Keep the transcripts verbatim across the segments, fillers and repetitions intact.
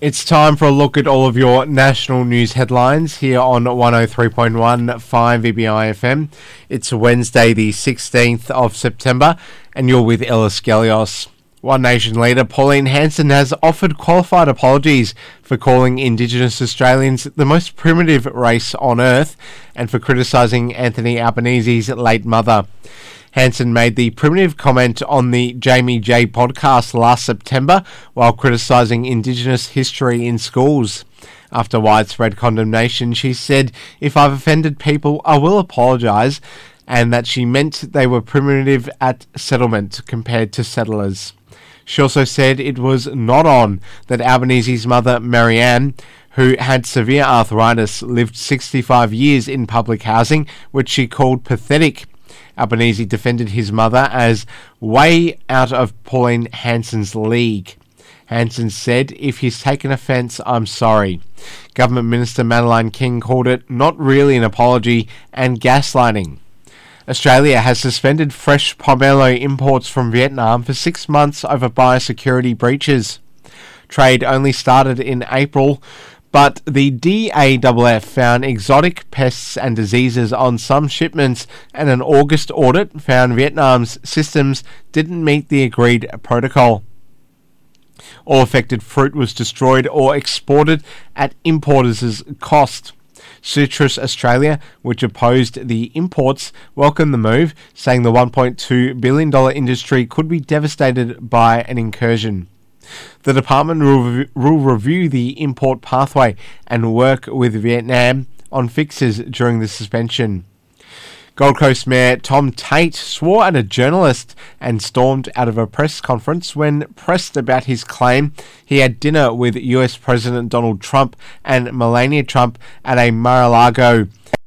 It's time for a look at all of your national news headlines here on one oh three point one five V B I F M. It's Wednesday the sixteenth of September and you're with Ellis Gelios. One Nation leader Pauline Hanson has offered qualified apologies for calling Indigenous Australians the most primitive race on earth and for criticising Anthony Albanese's late mother. Hanson made the primitive comment on the Jamie J podcast last September while criticising Indigenous history in schools. After widespread condemnation, she said, "If I've offended people, I will apologise," and that she meant they were primitive at settlement compared to settlers. She also said it was not on that Albanese's mother, Marianne, who had severe arthritis, lived sixty-five years in public housing, which she called pathetic. Albanese defended his mother as way out of Pauline Hanson's league. Hanson said, "If he's taken offence, I'm sorry." Government Minister Madeleine King called it not really an apology and gaslighting. Australia has suspended fresh pomelo imports from Vietnam for six months over biosecurity breaches. Trade only started in April, but the D A F F found exotic pests and diseases on some shipments, and an August audit found Vietnam's systems didn't meet the agreed protocol. All affected fruit was destroyed or exported at importers' cost. Citrus Australia, which opposed the imports, welcomed the move, saying the one point two billion dollars industry could be devastated by an incursion. The department will, rev- will review the import pathway and work with Vietnam on fixes during the suspension. Gold Coast Mayor Tom Tate swore at a journalist and stormed out of a press conference when pressed about his claim he had dinner with U S President Donald Trump and Melania Trump at a Mar-a-Lago,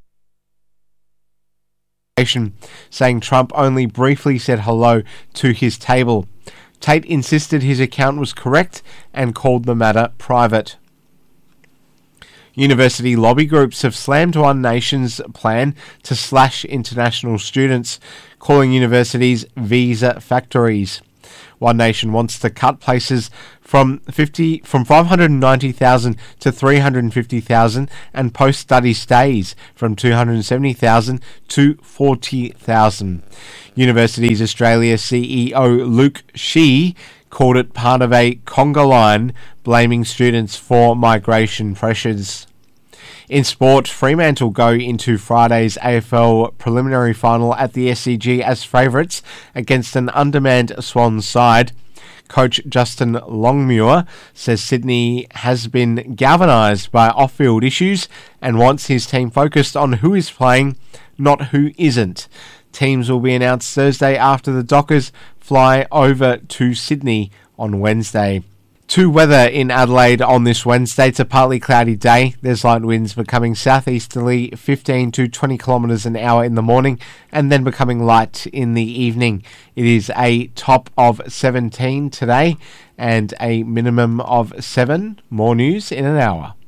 saying Trump only briefly said hello to his table. Tate insisted his account was correct and called the matter private. University lobby groups have slammed One Nation's plan to slash international students, calling universities visa factories. One Nation wants to cut places from fifty from five hundred ninety thousand to three hundred fifty thousand and post-study stays from two hundred seventy thousand to forty thousand. Universities Australia C E O Luke Shee called it part of a conga line, blaming students for migration pressures. In sport, Fremantle go into Friday's A F L preliminary final at the S C G as favourites against an undermanned Swans side. Coach Justin Longmuir says Sydney has been galvanised by off-field issues and wants his team focused on who is playing, not who isn't. Teams will be announced Thursday after the Dockers fly over to Sydney on Wednesday. To weather in Adelaide on this Wednesday, it's a partly cloudy day. There's light winds becoming southeasterly fifteen to twenty kilometres an hour in the morning and then becoming light in the evening. It is a top of seventeen today and a minimum of seven. More news in an hour.